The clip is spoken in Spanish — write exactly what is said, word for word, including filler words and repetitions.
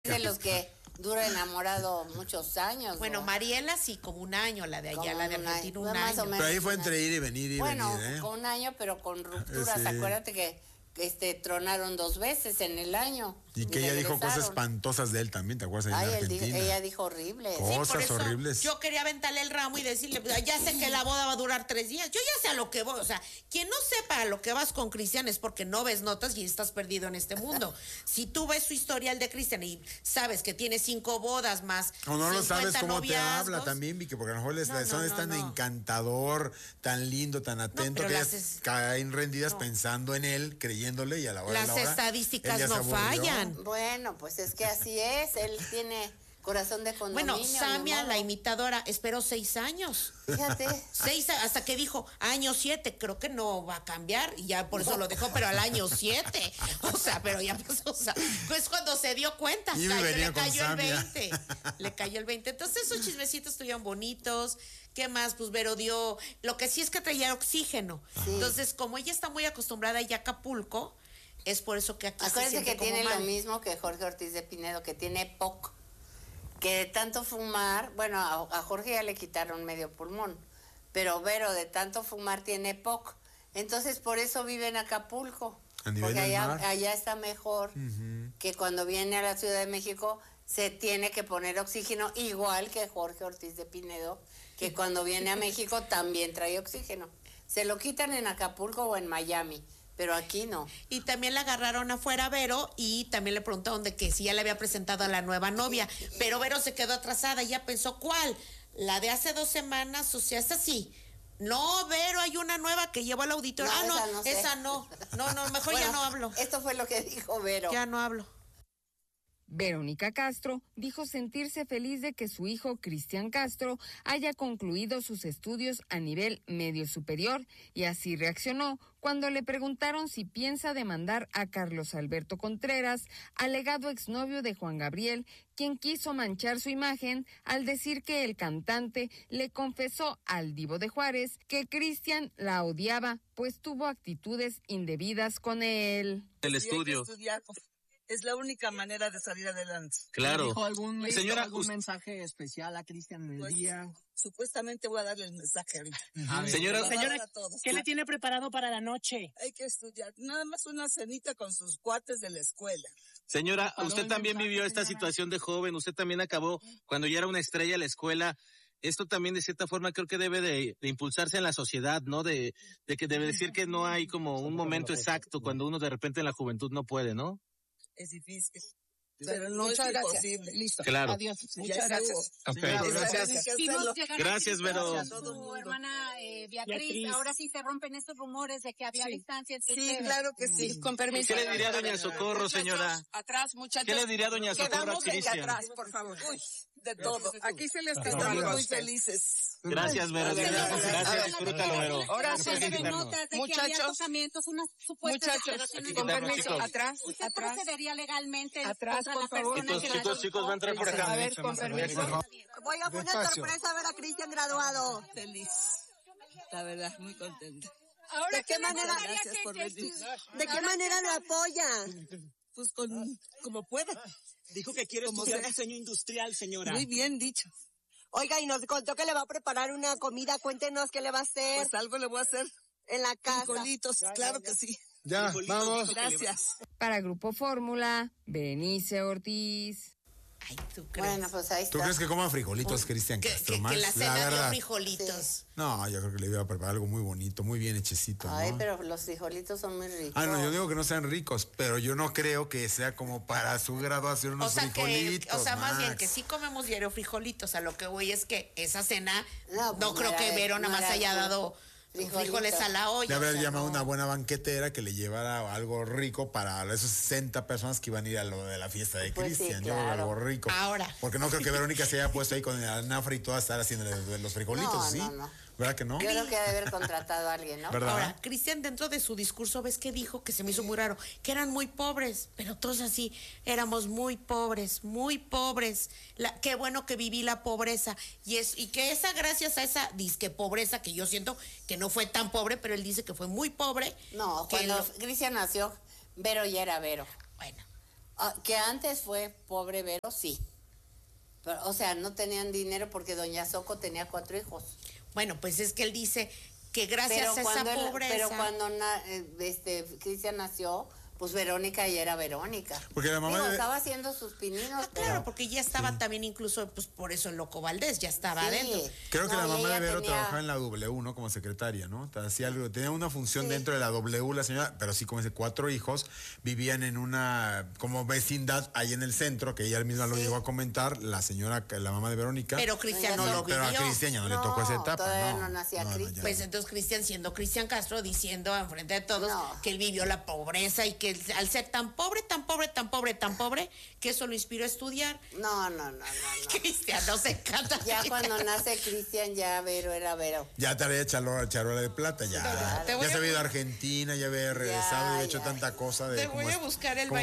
De los que dura enamorado muchos años. Bueno, ¿no? Mariela sí, como un año, la de allá, Como la de un Argentina año, un más o año. menos Pero ahí fue un entre año. ir y venir y Bueno, venir, ¿eh? con un año, pero con rupturas. Sí. Acuérdate que, que este, tronaron dos veces en el año. Y que ella dijo cosas espantosas de él también, ¿te acuerdas? Ahí Ay, en él dijo- Argentina. ella dijo horrible. Cosas Sí, por eso horribles. Yo quería aventarle el ramo y decirle, pues, ya sé que la boda va a durar tres días. Yo ya sé a lo que voy. O sea, quien no sepa a lo que vas con Cristian es porque no ves notas y estás perdido en este mundo. Si tú ves su historial de Cristian y sabes que tiene cinco bodas más. O no lo sabes cómo noviazgos, te habla también, Vicky, porque a lo mejor les, No, no, son, es no, tan no. encantador, tan lindo, tan atento, pero que las ellas es- caen rendidas no. pensando en él, creyéndole, y a la hora Las de la hora, estadísticas él ya se no aburrió. fallan. Bueno, pues es que así es. Él tiene corazón de condominio. Bueno, Samia, ni modo. la imitadora, esperó seis años. Fíjate. Seis, hasta que dijo, año siete, creo que no va a cambiar, y ya por eso lo dejó, pero al año siete. O sea, pero ya pasó, o sea, pues cuando se dio cuenta, Y cayó, venía le con cayó el Samia. veinte. Le cayó el veinte. Entonces esos chismecitos estuvieron bonitos. ¿Qué más? Pues Vero dio, lo que sí es que traía oxígeno. Sí. Entonces, como ella está muy acostumbrada ya a Acapulco, es por eso que aquí se Acuérdense siente que como tiene mal. lo mismo que Jorge Ortiz de Pinedo, que tiene P O C. Que de tanto fumar, bueno, a, a Jorge ya le quitaron medio pulmón, pero Vero de tanto fumar tiene P O C. Entonces por eso vive en Acapulco. A nivel Porque del allá, mar. allá está mejor que cuando viene a la Ciudad de México se tiene que poner oxígeno, igual que Jorge Ortiz de Pinedo, que cuando viene a México también trae oxígeno. Se lo quitan en Acapulco o en Miami, pero aquí no. Y también la agarraron afuera a Vero y también le preguntaron de que si ya le había presentado a la nueva novia, pero Vero se quedó atrasada y ya pensó, ¿cuál? La de hace dos semanas, o sea, es así. No, Vero, hay una nueva que llevó al auditorio. No, ah, no, esa no sé. esa no. No, no, mejor ya Bueno, no hablo. Esto fue lo que dijo Vero. Ya no hablo. Verónica Castro dijo sentirse feliz de que su hijo Cristian Castro haya concluido sus estudios a nivel medio superior y así reaccionó cuando le preguntaron si piensa demandar a Carlos Alberto Contreras, alegado exnovio de Juan Gabriel, quien quiso manchar su imagen al decir que el cantante le confesó al Divo de Juárez que Cristian la odiaba, pues tuvo actitudes indebidas con él. El Y hay que estudio. estudiar. Es la única manera de salir adelante. Claro. ¿Dijo algún, Señora, Señora, algún usted- mensaje especial a Cristian en el Pues, día? Supuestamente voy a darle el mensaje ahorita. A ver. Señora- Lo voy a dar Señora, a todos. ¿qué le tiene preparado para la noche? Hay que estudiar. Nada más una cenita con sus cuates de la escuela. Señora, Paró usted el también mensaje, vivió esta señora. situación de joven, usted también acabó cuando ya era una estrella en la escuela. Esto también de cierta forma creo que debe de, de impulsarse en la sociedad, ¿no? De, de que debe decir que no hay como un momento exacto cuando uno de repente en la juventud no puede, ¿no? Es difícil. Pero no Muchas es gracias. imposible. Listo. Claro. Adiós. Ya Muchas estuvo. gracias. Ok. Señora, Gracias. tienen que Sí, hacerlo. nos llegan Gracias, aquí Vero. información Todo de su mundo. hermana eh, Beatriz. Beatriz. Ahora sí se rompen estos rumores de que había Sí. distancia entre Sí, ustedes. claro que sí. Con permiso. ¿Qué le diría a doña Socorro, señora? Atrás, muchachos. ¿Qué le diría a doña Socorro a Quedamos en Cristian? atrás, por favor. Uy, de todo. Aquí se les Estamos muy felices. Gracias, Vero. Gracias. Gracias, gracias, disfrútalo, Vero. Ahora sí, Se ven quitarnos. notas de que Muchachos. había tocamientos, unas supuestas Muchachos, declaraciones con de- quitarnos, permiso. chicos. Atrás, ¿Usted atrás. procedería legalmente Atrás, contra por la favor. persona Chicos, que la chicos, chicos, va a entrar por acá. A ver, con permiso. Voy a una Despacio. sorpresa a ver a Cristian graduado. Feliz. La verdad, muy contenta. Ahora, ¿De qué ¿qué le manera? gustaría Gracias que- por que- venir. ¿De qué manera lo apoya? Pues con, como pueda. Dijo que quiere Como estudiar sea. diseño industrial, señora. Muy bien dicho. Oiga, y nos contó que le va a preparar una comida. Cuéntenos qué le va a hacer Pues algo le voy a hacer. en la casa. Frijolitos, claro que sí. Ya, vamos. Gracias. Para Grupo Fórmula, Benice Ortiz. Ay, ¿tú crees? Bueno, pues ahí está. ¿Tú crees que coma frijolitos, Cristian que, Castro? que, más? que la cena dio verdad. frijolitos. No, yo creo que le iba a preparar algo muy bonito, muy bien hechecito, ¿no? Ay, pero los frijolitos son muy ricos. Ah, no, yo digo que no sean ricos, pero yo no creo que sea como para su graduación unos O sea, que, frijolitos. o sea, más bien Max. que sí comemos diario frijolitos. A lo que voy es que esa cena, No, no, pues no creo era que de- Vero no nada más era haya de dado frijolitos. frijoles a la olla. De haber o sea, llamado no. una buena banquetera que le llevara algo rico para esos sesenta personas que iban a ir a lo de la fiesta de Pues sí, Cristian. Yo creo que claro. algo rico. Ahora. Porque no creo que Verónica se haya puesto ahí con el anafre y toda estar haciendo los frijolitos, No, ¿sí? no, no. ¿Verdad que no? Yo creo que ha de haber contratado a alguien, ¿no? ¿Verdad? Ahora, Cristian, dentro de su discurso, ¿ves que dijo que se me hizo muy raro? Que eran muy pobres, pero todos así, éramos muy pobres, muy pobres. La, qué bueno que viví la pobreza. Y es y que esa, gracias a esa disque pobreza, que yo siento que no fue tan pobre, pero él dice que fue muy pobre. No, que cuando lo- Cristian nació, Vero ya era Vero. bueno, Ah, que antes fue pobre Vero, sí. Pero, o sea, no tenían dinero porque doña Soco tenía cuatro hijos. Bueno, pues es que él dice que gracias Pero a esa cuando, él- pobreza. pero cuando na- eh, este, Cristian nació, pues Verónica ya era Verónica. Porque la mamá Digo, de- estaba haciendo sus pininos. Ah, pero- claro, porque ya estaba también incluso, pues por eso en Loco Valdés ya estaba Sí. adentro. Creo que No, la y mamá de ella Vero tenía- trabajaba en la W, ¿no? Como secretaria, ¿no? Hacía algo, tenía una función Sí. dentro de la W, la señora, pero sí, como dice, cuatro hijos, vivían en una, como vecindad ahí en el centro, que ella misma lo Sí. llegó a comentar, la señora, la mamá de Verónica. Pero Cristian no Pero lo pero a vivió. Cristian ya no, le No, tocó esa etapa. todavía no, no nacía no, Cristian. ya Pues no. entonces Cristian, siendo Cristian Castro, diciendo enfrente de todos No. que él vivió la pobreza y que al ser tan pobre, tan pobre, tan pobre, tan pobre, que eso lo inspiró a estudiar. No, no, no, no, no. Cristian, nos encanta. Ya cuando nace Cristian, ya Vero era Vero. Ya traía chalo- charola de plata, ya. Te voy Ya se a- había ido a Argentina, ya había regresado y había hecho ya. tanta cosa de Te como voy a es- buscar el como